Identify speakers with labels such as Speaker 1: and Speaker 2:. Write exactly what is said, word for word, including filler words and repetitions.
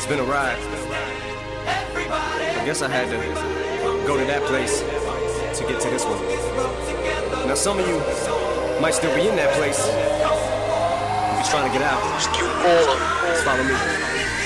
Speaker 1: been a ride. I guess I had to go to that place to get to this one. Now some of you might still be in that place. If you're trying to get out, just follow me.